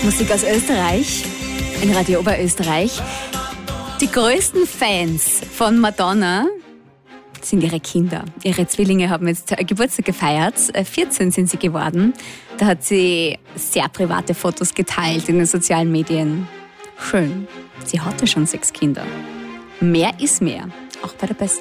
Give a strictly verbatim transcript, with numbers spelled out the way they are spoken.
Musik aus Österreich, in Radio Oberösterreich. Die größten Fans von Madonna sind ihre Kinder. Ihre Zwillinge haben jetzt Geburtstag gefeiert. vierzehn sind sie geworden. Da hat sie sehr private Fotos geteilt in den sozialen Medien. Schön. Sie hatte schon sechs Kinder. Mehr ist mehr. Auch bei der besten